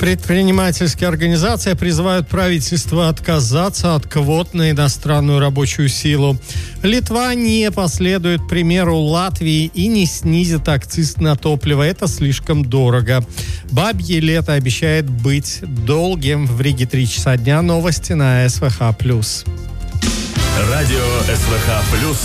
Предпринимательские организации призывают правительство отказаться от квот на иностранную рабочую силу. Литва не последует примеру Латвии и не снизит акциз на топливо. Это слишком дорого. Бабье лето обещает быть долгим. В Риге 3 часа дня. Новости на СВХ+. Радио СВХ+.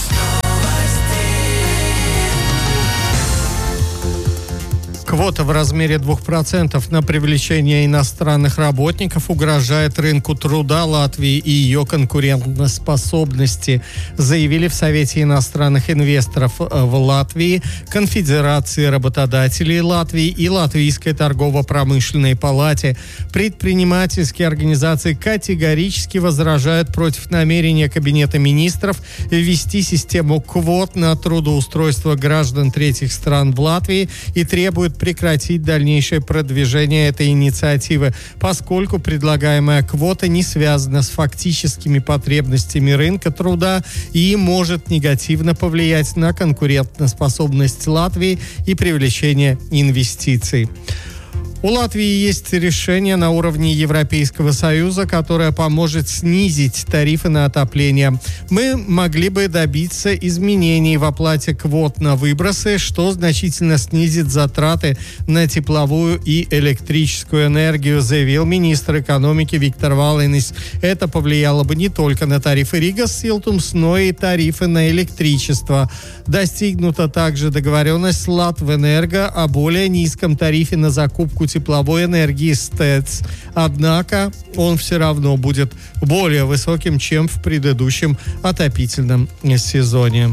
Квота в размере 2% на привлечение иностранных работников угрожает рынку труда Латвии и ее конкурентоспособности, заявили в Совете иностранных инвесторов в Латвии, Конфедерации работодателей Латвии и Латвийской торгово-промышленной палате. Предпринимательские организации категорически возражают против намерения Кабинета министров ввести систему квот на трудоустройство граждан третьих стран в Латвии и требуют прекратить дальнейшее продвижение этой инициативы, поскольку предлагаемая квота не связана с фактическими потребностями рынка труда и может негативно повлиять на конкурентоспособность Латвии и привлечение инвестиций. У Латвии есть решение на уровне Европейского Союза, которое поможет снизить тарифы на отопление. Мы могли бы добиться изменений в оплате квот на выбросы, что значительно снизит затраты на тепловую и электрическую энергию, заявил министр экономики Виктор Валинис. Это повлияло бы не только на тарифы Риgas Siltums, но и тарифы на электричество. Достигнута также договоренность с Латвэнерго о более низком тарифе на закупку тепловой энергии с ТЭЦ. Однако он все равно будет более высоким, чем в предыдущем отопительном сезоне.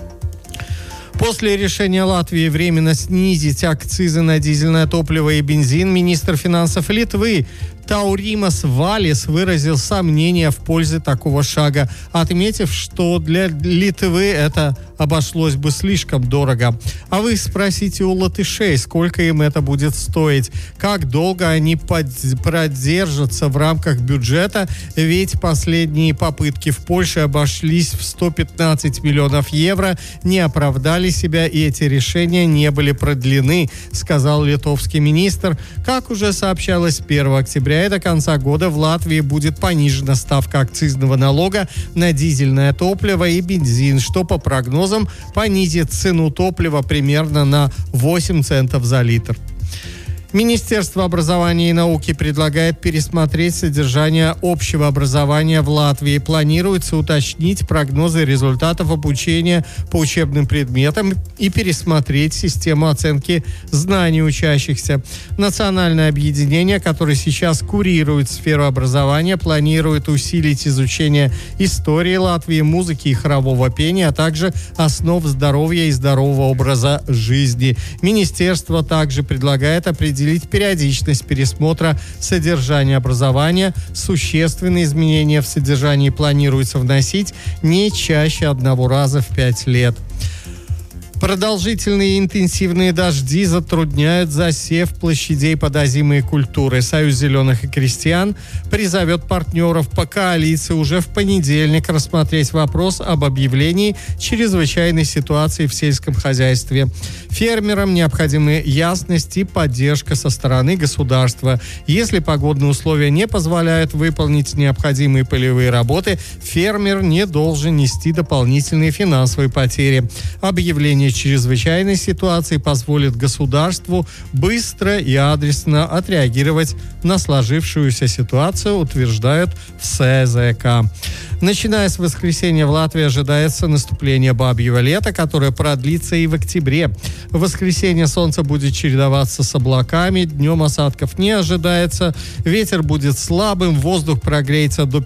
После решения Латвии временно снизить акцизы на дизельное топливо и бензин, министр финансов Литвы Тауримас Валис выразил сомнения в пользу такого шага, отметив, что для Литвы это обошлось бы слишком дорого. А вы спросите у латышей, сколько им это будет стоить, как долго они продержатся в рамках бюджета, ведь последние попытки в Польше обошлись в 115 миллионов евро, не оправдали себя, и эти решения не были продлены, сказал литовский министр. Как уже сообщалось, 1 октября до конца года в Латвии будет понижена ставка акцизного налога на дизельное топливо и бензин, что по прогнозам понизит цену топлива примерно на 8 центов за литр. Министерство образования и науки предлагает пересмотреть содержание общего образования в Латвии. Планируется уточнить прогнозы результатов обучения по учебным предметам и пересмотреть систему оценки знаний учащихся. Национальное объединение, которое сейчас курирует сферу образования, планирует усилить изучение истории Латвии, музыки и хорового пения, а также основ здоровья и здорового образа жизни. Министерство также предлагает определить периодичность пересмотра содержания образования. Существенные изменения в содержании планируется вносить не чаще 1 раза в 5 лет. Продолжительные и интенсивные дожди затрудняют засев площадей под озимые культуры. Союз зеленых и крестьян призовет партнеров по коалиции уже в понедельник рассмотреть вопрос об объявлении чрезвычайной ситуации в сельском хозяйстве. Фермерам необходимы ясность и поддержка со стороны государства. Если погодные условия не позволяют выполнить необходимые полевые работы, фермер не должен нести дополнительные финансовые потери. Объявление чрезвычайной ситуации позволит государству быстро и адресно отреагировать на сложившуюся ситуацию, утверждают в СЗК. Начиная с воскресенья в Латвии ожидается наступление бабьего лета, которое продлится и в октябре. В воскресенье солнце будет чередоваться с облаками, днем осадков не ожидается, ветер будет слабым, воздух прогреется до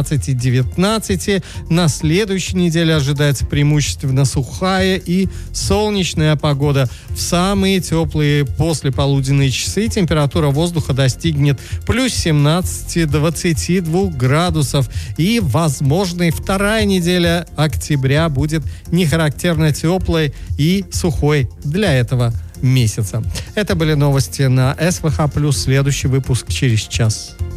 15-19. На следующей неделе ожидается преимущественно сухая и солнечная погода. В самые теплые послеполуденные часы температура воздуха достигнет плюс 17-22 градусов. И, возможно, и вторая неделя октября будет нехарактерно теплой и сухой для этого месяца. Это были новости на СВХ+. Следующий выпуск через час.